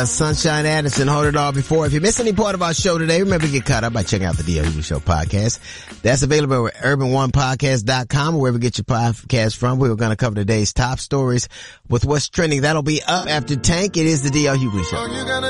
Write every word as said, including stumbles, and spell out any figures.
Sunshine Anderson, hold it all before. If you missed any part of our show today, remember to get caught up by checking out the D L Hughley Show podcast. That's available at urban one podcast dot com or wherever you get your podcast from. We were going to cover today's top stories with what's trending. That'll be up after Tank. It is the D L Hughley Show.